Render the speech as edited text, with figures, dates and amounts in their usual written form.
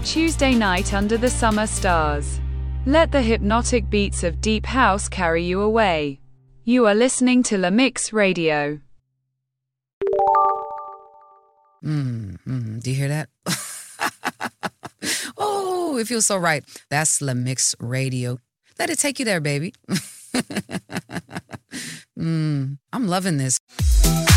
Tuesday night under the summer stars. Let the hypnotic beats of deep house carry you away. You are listening to La Mix Radio. Do you hear that? Oh, it feels so right. That's La Mix Radio. Let it take you there, baby. I'm loving this.